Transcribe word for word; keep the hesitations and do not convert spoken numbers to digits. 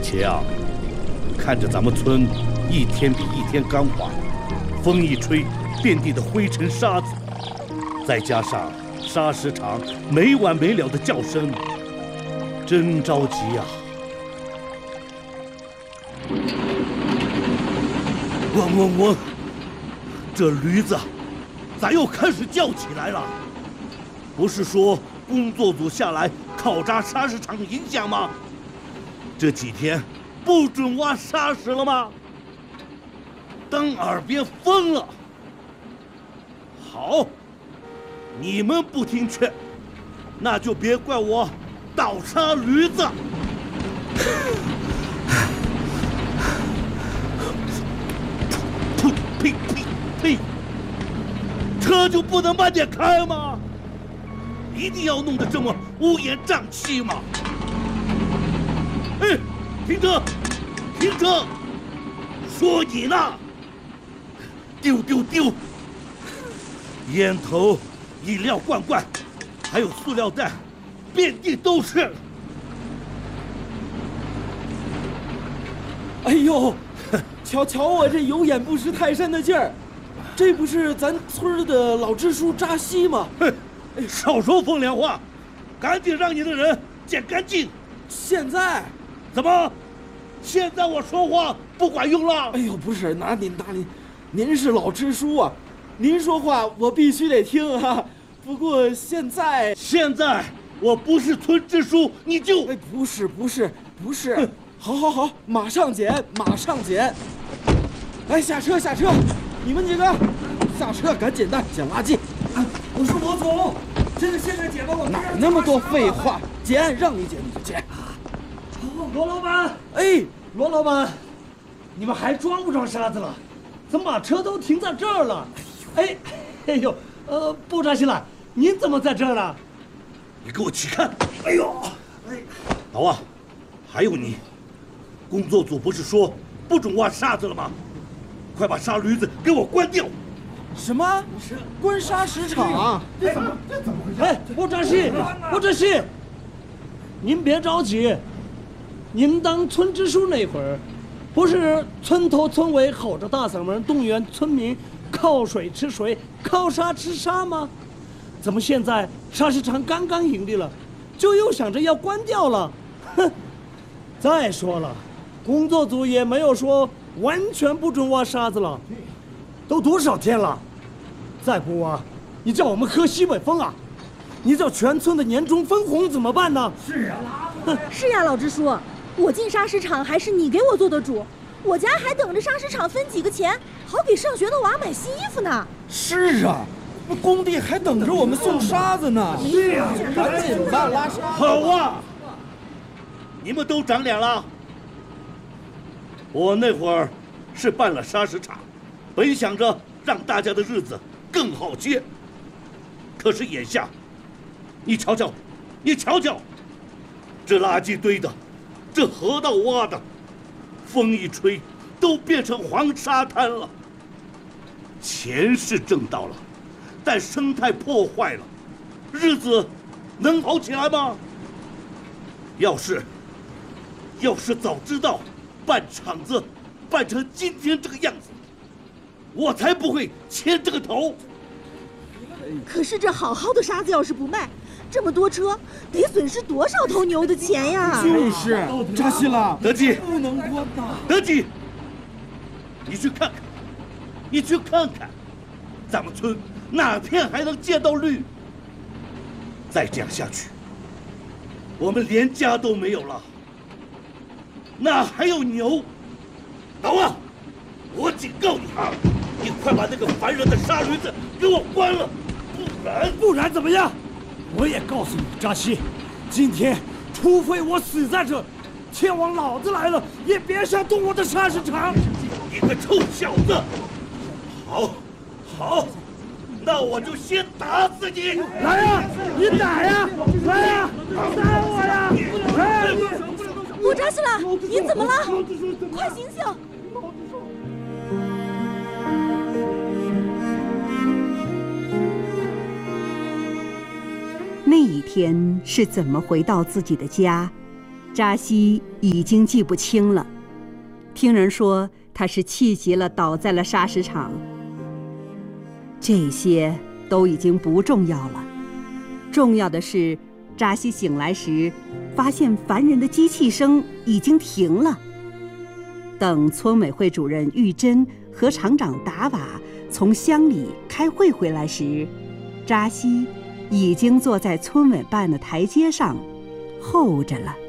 且啊，看着咱们村一天比一天干化，风一吹，遍地的灰尘沙子，再加上砂石场没完没了的叫声，真着急啊！嗡嗡嗡，这驴子咋又开始叫起来了？不是说工作组下来考察砂石场影响吗？这几天不准挖砂石了吗？当耳边风了。好，你们不听劝，那就别怪我倒杀驴子。呸呸呸！车就不能慢点开吗？一定要弄得这么乌烟瘴气吗？哎，停车！停车！说你呢！丢丢丢！烟头、饮料罐罐，还有塑料袋，遍地都是。 哎呦，瞧瞧我这有眼不识泰山的劲儿，这不是咱村的老支书扎西吗？ 哼，少说风凉话，赶紧让你的人捡干净。 现在？ 怎么？现在我说话不管用了？ 哎呦，不是，哪里哪里，您是老支书啊，您说话我必须得听啊。不过现在， 现在我不是村支书，你就…… 哎，不是不是不是，好好好，马上捡，马上捡。来，下车下车，你们几个下车，赶紧的捡垃圾。 啊，我是罗总，这个现在捡吧，我哪那么多废话？捡，让你捡你就捡。 罗老板， 哎， 罗老板，你们还装不装沙子了？怎么把车都停在这儿了？哎，哎呦，呃，不扎西了，您怎么在这儿呢？ 你给我起看！哎呦，哎，老王，还有你，工作组不是说不准挖沙子了吗？快把沙驴子给我关掉！ 什么？是关砂石场？ 这怎么这怎么回事？哎，不扎西，不扎西，您别着急。您当村支书那会儿，不是村头村尾吼着大嗓门动员村民靠水吃水，靠沙吃沙吗？怎么现在砂石场刚刚盈利了，就又想着要关掉了？哼！再说了，工作组也没有说完全不准挖沙子了，都多少天了？再不挖，你叫我们喝西北风啊？你叫全村的年终分红怎么办呢？ 是啊，是呀，老支书。我进砂石场还是你给我做的主，我家还等着砂石场分几个钱，好给上学的娃买新衣服呢。 是啊，那工地还等着我们送沙子呢。 对呀， 赶紧吧，拉沙。 好啊，你们都长脸了。我那会儿是办了砂石场，本想着让大家的日子更好些，可是眼下，你瞧瞧，你瞧瞧，这垃圾堆的。这河道挖的，风一吹，都变成黄沙滩了。钱是挣到了，但生态破坏了，日子能好起来吗？要是，要是早知道办厂子办成今天这个样子，我才不会牵这个头。 可是这好好的沙子要是不卖，这么多车，得损失多少头牛的钱呀！ 就是，扎西了， 德基不能关呐！ 德基，你去看看，你去看看，咱们村哪天还能见到绿？再这样下去，我们连家都没有了，哪还有牛？老王，我警告你啊，你快把那个烦人的沙驴子给我关了，不然不然怎么样？我也告诉你，扎西，今天除非我死在这，天王老子来了也别想动我的砂石场！ 你个臭小子！好，好，那我就先打死你！ 来呀，你打呀！来呀，打我呀！来！ 我扎西了，您怎么了？快醒醒！ 那一天是怎么回到自己的家？ 扎西已经记不清了，听人说他是气急了倒在了砂石场。这些都已经不重要了，重要的是扎西醒来时发现烦人的机器声已经停了。等村委会主任玉珍和厂长达瓦从乡里开会回来时，扎西已经坐在村委办的台阶上候着了。